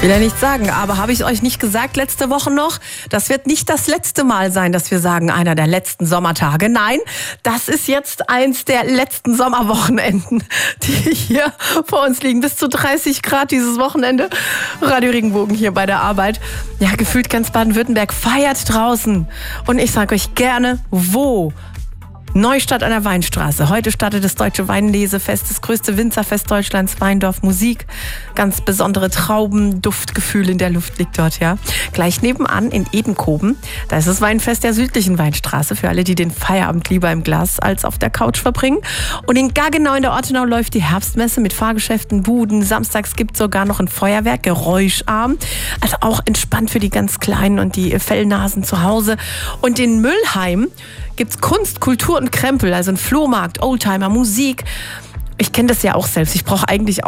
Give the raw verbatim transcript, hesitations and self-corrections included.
will ja nichts sagen, aber habe ich euch nicht gesagt letzte Woche noch? Das wird nicht das letzte Mal sein, dass wir sagen, einer der letzten Sommertage. Nein, das ist jetzt eins der letzten Sommerwochenenden, die hier vor uns liegen. Bis zu dreißig Grad dieses Wochenende. Radio Regenbogen hier bei der Arbeit. Ja, gefühlt ganz Baden-Württemberg feiert draußen. Und ich sage euch gerne, wo? Neustadt an der Weinstraße. Heute startet das Deutsche Weinlesefest, das größte Winzerfest Deutschlands, Weindorf Musik. Ganz besondere Trauben, Duftgefühl in der Luft liegt dort, ja. Gleich nebenan in Edenkoben, da ist das Weinfest der südlichen Weinstraße, für alle, die den Feierabend lieber im Glas als auf der Couch verbringen. Und in Gaggenau in der Ortenau läuft die Herbstmesse mit Fahrgeschäften, Buden. Samstags gibt es sogar noch ein Feuerwerk, geräuscharm. Also auch entspannt für die ganz Kleinen und die Fellnasen zu Hause. Und in Müllheim gibt's Kunst, Kultur und Krempel, also ein Flohmarkt, Oldtimer, Musik. Ich kenne das ja auch selbst. Ich brauche eigentlich auch